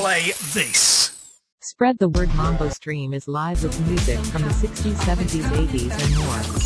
play this. Spread the Word Mambo stream is live with music from the 60s, 70s, 80s and more.